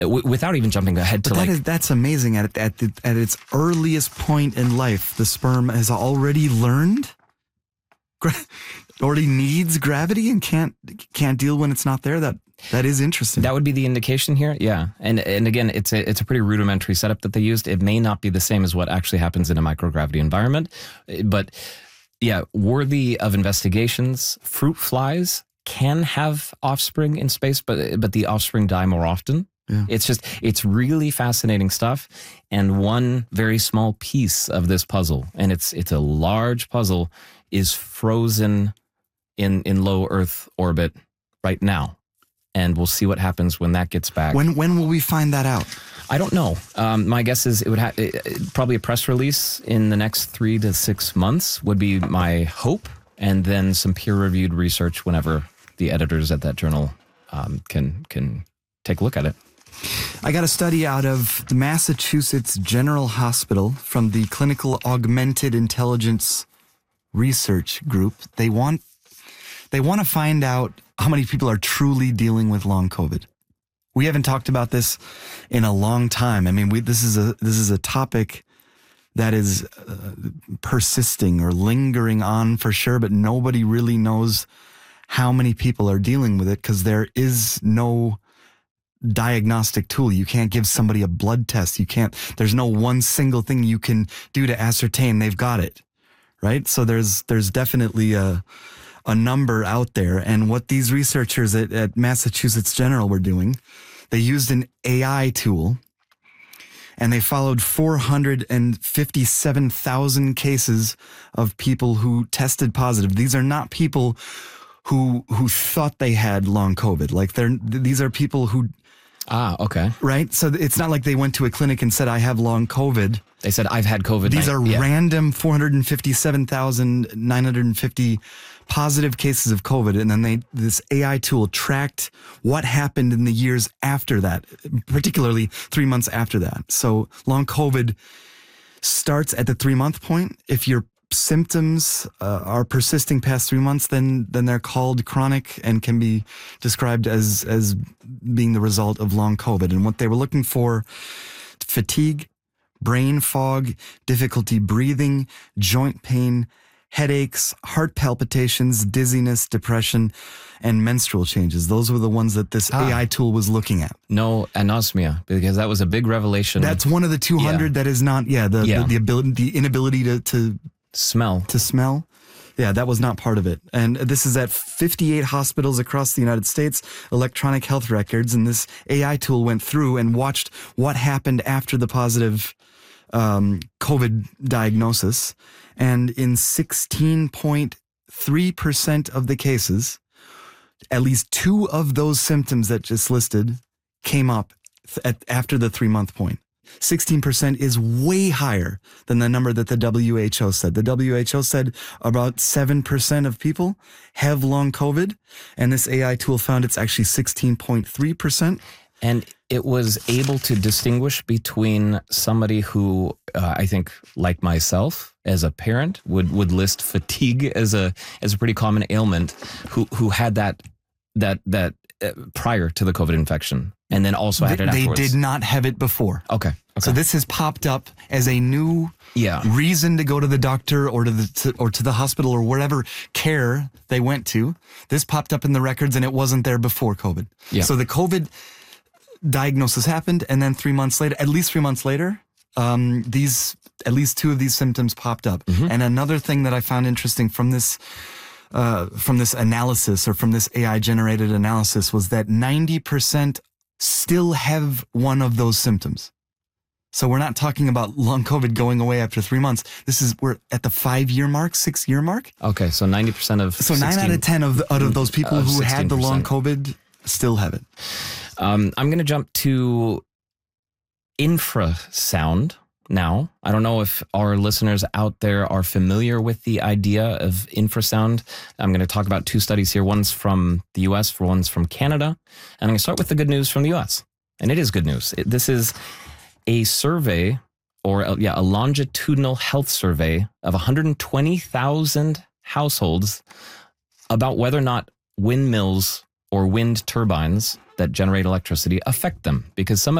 without even jumping ahead to that's amazing. At its earliest point in life, the sperm has already learned, already needs gravity and can't deal when it's not there. That is interesting. That would be the indication here. Yeah. And again, it's a pretty rudimentary setup that they used. It may not be the same as what actually happens in a microgravity environment, but yeah, worthy of investigations. Fruit flies can have offspring in space, but the offspring die more often. Yeah. It's really fascinating stuff, and one very small piece of this puzzle, and it's a large puzzle, is frozen in low Earth orbit right now, and we'll see what happens when that gets back. When will we find that out? I don't know. My guess is it would probably a press release in the next 3 to 6 months would be my hope, and then some peer-reviewed research whenever the editors at that journal can take a look at it. I got a study out of the Massachusetts General Hospital from the Clinical Augmented Intelligence Research Group. They want to find out how many people are truly dealing with long COVID. We haven't talked about this in a long time. I mean, this is a topic that is persisting or lingering on for sure, but nobody really knows how many people are dealing with it because there is no diagnostic tool. You can't give somebody a blood test. There's no one single thing you can do to ascertain they've got it, right? So there's definitely a number out there. And what these researchers at Massachusetts General were doing, they used an AI tool and they followed 457,000 cases of people who tested positive. These are not people who thought they had long COVID. Like these are people who... okay. Right? So it's not like they went to a clinic and said, I have long COVID. They said, I've had COVID. These are random 457,950 positive cases of COVID. And then this AI tool tracked what happened in the years after that, particularly 3 months after that. So long COVID starts at the 3-month point. If your symptoms are persisting past 3 months, then they're called chronic and can be described as being the result of long COVID. And what they were looking for: fatigue, brain fog, difficulty breathing, joint pain, headaches, heart palpitations, dizziness, depression, and menstrual changes. Those were the ones that this AI tool was looking at. No anosmia, because that was a big revelation. That's one of the 200 that is not, the inability to smell. Yeah, that was not part of it. And this is at 58 hospitals across the United States, electronic health records. And this AI tool went through and watched what happened after the positive COVID diagnosis. And in 16.3% of the cases, at least 2 of those symptoms that just listed came up after the 3-month point. 16% is way higher than the number that the WHO said. The WHO said about 7% of people have long COVID, and this AI tool found it's actually 16.3%. And it was able to distinguish between somebody who, I think, like myself, as a parent, would list fatigue as a pretty common ailment, who had that prior to the COVID infection, and then also had it afterwards. They did not have it before. Okay. So this has popped up as a new reason to go to the doctor or to the hospital or wherever care they went to. This popped up in the records, and it wasn't there before COVID. Yeah. So the COVID diagnosis happened, and then 3 months later, at least 3 months later, at least 2 of these symptoms popped up. Mm-hmm. And another thing that I found interesting from this analysis, or from this AI generated analysis, was that 90% still have one of those symptoms. So we're not talking about long COVID going away after 3 months. We're at the 5-year mark, 6-year mark. Okay, so 90% of... So 9 out of 10 out of those people who had the long COVID still have it. I'm going to jump to infrasound now. I don't know if our listeners out there are familiar with the idea of infrasound. I'm going to talk about 2 studies here. One's from the US, one's from Canada. And I'm going to start with the good news from the US. And it is good news. This is a survey, or a longitudinal health survey of 120,000 households about whether or not windmills or wind turbines that generate electricity affect them? Because some